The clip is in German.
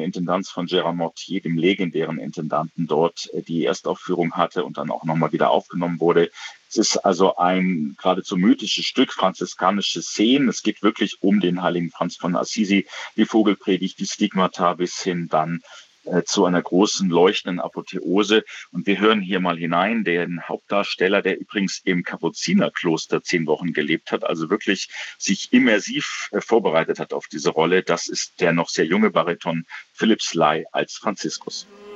Intendanz von Gérard Mortier, dem legendären Intendanten dort, die Erstaufführung hatte und dann auch nochmal wieder aufgenommen wurde. Es ist also ein geradezu mythisches Stück, franziskanische Szenen. Es geht wirklich um den heiligen Franz von Assisi, die Vogelpredigt, die Stigmata bis hin dann zu einer großen leuchtenden Apotheose. Und wir hören hier mal hinein den Hauptdarsteller, der übrigens im Kapuzinerkloster 10 Wochen gelebt hat, also wirklich sich immersiv vorbereitet hat auf diese Rolle. Das ist der noch sehr junge Bariton Philipp Sly als Franziskus.